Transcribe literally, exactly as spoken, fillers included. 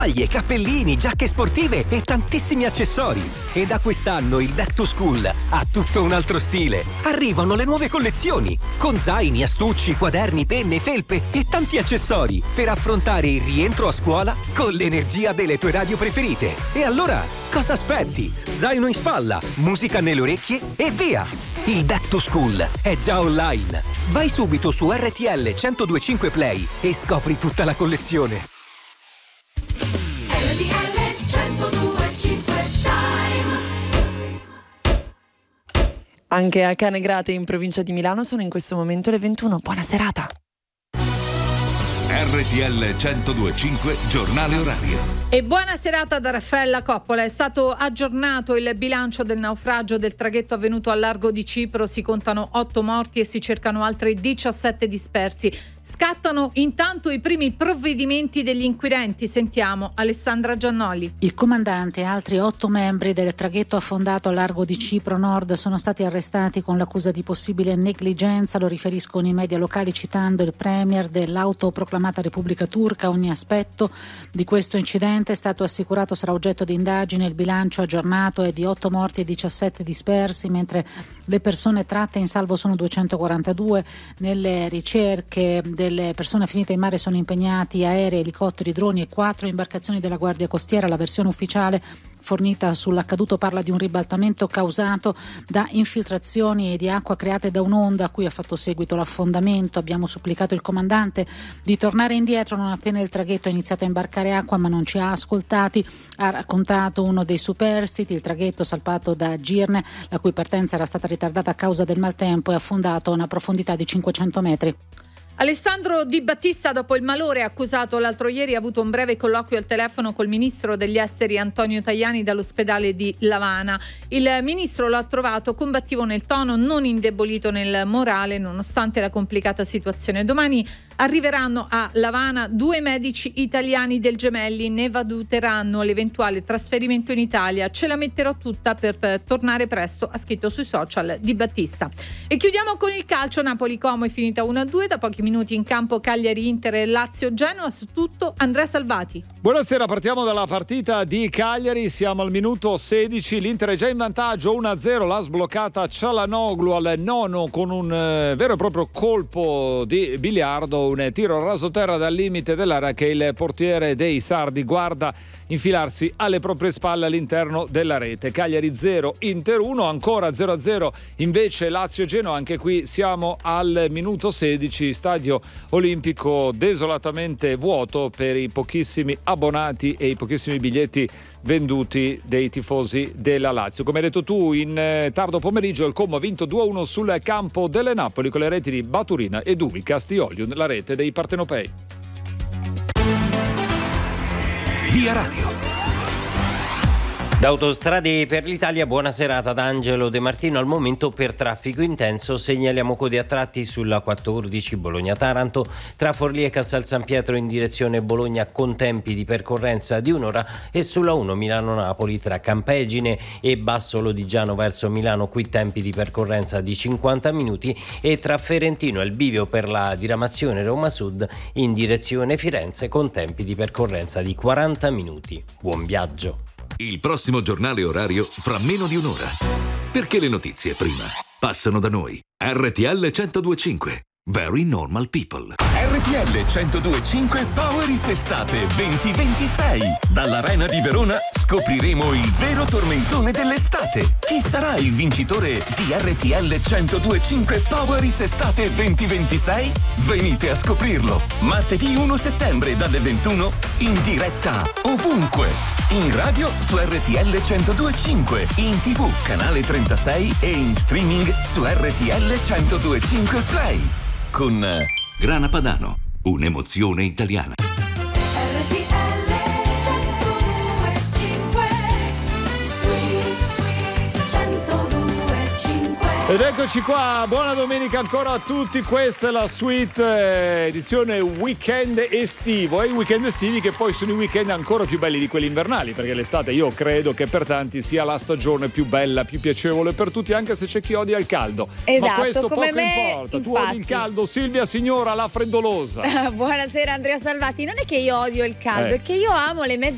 maglie, cappellini, giacche sportive e tantissimi accessori. E da quest'anno il Back to School ha tutto un altro stile. Arrivano le nuove collezioni, con zaini, astucci, quaderni, penne, felpe e tanti accessori per affrontare il rientro a scuola con l'energia delle tue radio preferite. E allora, cosa aspetti? Zaino in spalla, musica nelle orecchie e via! Il Back to School è già online. Vai subito su R T L centodue e cinque Play e scopri tutta la collezione. Anche a Canegrate in provincia di Milano sono in questo momento le ventuno. Buona serata. R T L centodue e cinque giornale orario. E buona serata da Raffaella Coppola. È stato aggiornato il bilancio del naufragio del traghetto avvenuto al largo di Cipro. Si contano otto morti e si cercano altri diciassette dispersi. Scattano intanto i primi provvedimenti degli inquirenti. Sentiamo Alessandra Giannoli. Il comandante e altri otto membri del traghetto affondato al largo di Cipro Nord sono stati arrestati con l'accusa di possibile negligenza. Lo riferiscono i media locali citando il premier dell'autoproclamata Repubblica Turca. Ogni aspetto di questo incidente è stato assicurato sarà oggetto di indagine. Il bilancio aggiornato è di otto morti e diciassette dispersi, mentre le persone tratte in salvo sono duecentoquarantadue. Nelle ricerche delle persone finite in mare sono impegnati aerei, elicotteri, droni e quattro imbarcazioni della Guardia Costiera. La versione ufficiale fornita sull'accaduto parla di un ribaltamento causato da infiltrazioni di acqua create da un'onda a cui ha fatto seguito l'affondamento. Abbiamo supplicato il comandante di tornare indietro non appena il traghetto ha iniziato a imbarcare acqua, ma non ci ha ascoltati, ha raccontato uno dei superstiti. Il traghetto, salpato da Girne, la cui partenza era stata ritardata a causa del maltempo, è affondato a una profondità di cinquecento metri. Alessandro Di Battista, dopo il malore accusato l'altro ieri, ha avuto un breve colloquio al telefono col ministro degli esteri Antonio Tajani dall'ospedale di L'Avana. Il ministro lo ha trovato combattivo nel tono, non indebolito nel morale nonostante la complicata situazione. Domani arriveranno a L'Avana due medici italiani del Gemelli, ne valuteranno l'eventuale trasferimento in Italia. Ce la metterò tutta per tornare presto, ha scritto sui social Di Battista. E chiudiamo con il calcio. Napoli-Como è finita uno a due, da pochi minuti in campo Cagliari-Inter e Lazio-Genoa. Su tutto Andrea Salvati. Buonasera, partiamo dalla partita di Cagliari, siamo al minuto sedici, l'Inter è già in vantaggio uno a zero, l'ha sbloccata Cialanoglu al nono con un eh, vero e proprio colpo di biliardo, un tiro rasoterra dal limite dell'area che il portiere dei sardi guarda infilarsi alle proprie spalle all'interno della rete. Cagliari zero, Inter uno, ancora zero a zero invece Lazio-Genoa, anche qui siamo al minuto sedici, stadio olimpico desolatamente vuoto per i pochissimi abbonati e i pochissimi biglietti venduti dei tifosi della Lazio. Come hai detto tu, in eh, tardo pomeriggio il Como ha vinto due a uno sul campo delle Napoli con le reti di Baturina e Dubi Castiglio nella rete dei partenopei. Via Radio. Da Autostrade per l'Italia, buona serata da Angelo De Martino. Al momento per traffico intenso segnaliamo code a tratti sulla quattordici Bologna-Taranto, tra Forlì e Castel San Pietro in direzione Bologna con tempi di percorrenza di un'ora, e sulla uno Milano-Napoli tra Campegine e Basso Lodigiano verso Milano, qui tempi di percorrenza di cinquanta minuti, e tra Ferentino e il bivio per la diramazione Roma Sud in direzione Firenze con tempi di percorrenza di quaranta minuti. Buon viaggio. Il prossimo giornale orario fra meno di un'ora. Perché le notizie prima passano da noi. R T L centodue e cinque. Very Normal People. R T L centodue e cinque Power It's Estate venti ventisei. Dall'Arena di Verona scopriremo il vero tormentone dell'estate. Chi sarà il vincitore di R T L centodue e cinque Power It's Estate venti ventisei? Venite a scoprirlo. Martedì primo settembre dalle ventuno in diretta ovunque. In radio su R T L centodue e cinque, in tivù canale trentasei e in streaming su R T L centodue e cinque Play. Con Grana Padano, un'emozione italiana. Ed eccoci qua, buona domenica ancora a tutti, questa è la suite eh, edizione weekend estivo, e i weekend estivi che poi sono i weekend ancora più belli di quelli invernali, perché l'estate io credo che per tanti sia la stagione più bella, più piacevole per tutti, anche se c'è chi odia il caldo. Esatto, ma questo come poco me, importa, tu infatti. odi il caldo, Silvia Signora la freddolosa. Buonasera Andrea Salvati, non è che io odio il caldo, Eh. è che io amo le mezze